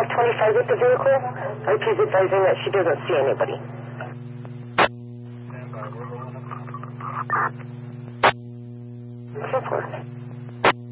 525 with the vehicle. RP's advising that she doesn't see anybody. So far.